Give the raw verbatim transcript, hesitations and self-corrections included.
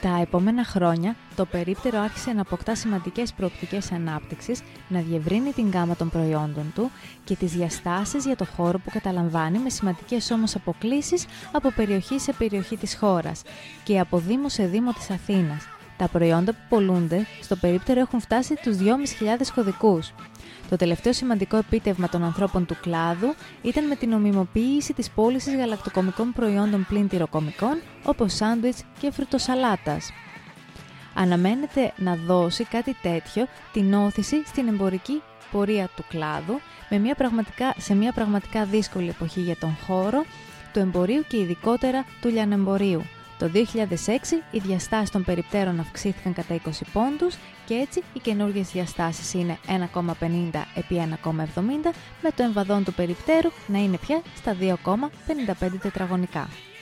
Τα επόμενα χρόνια, το περίπτερο άρχισε να αποκτά σημαντικές προοπτικές ανάπτυξης, να διευρύνει την γκάμα των προϊόντων του και τις διαστάσεις για το χώρο που καταλαμβάνει, με σημαντικές όμως αποκλίσεις από περιοχή σε περιοχή της χώρας και από δήμο σε δήμο της Αθήνας. Τα προϊόντα που πωλούνται στο περίπτερο έχουν φτάσει τους δυόμισι χιλιάδες κωδικούς. Το τελευταίο σημαντικό επίτευγμα των ανθρώπων του κλάδου ήταν με την νομιμοποίηση της πώλησης γαλακτοκομικών προϊόντων πλην τυροκομικών, όπως σάντουιτς και φρουτοσαλάτας. Αναμένεται να δώσει κάτι τέτοιο την όθηση στην εμπορική πορεία του κλάδου, με μια πραγματικά, σε μια πραγματικά δύσκολη εποχή για τον χώρο του εμπορίου και ειδικότερα του λιανεμπορίου. Το δύο χιλιάδες έξι οι διαστάσεις των περιπτέρων αυξήθηκαν κατά είκοσι πόντους και έτσι οι καινούργιες διαστάσεις είναι ένα κόμμα πενήντα επί ένα κόμμα εβδομήντα, με το εμβαδόν του περιπτέρου να είναι πια στα δύο κόμμα πενήντα πέντε τετραγωνικά.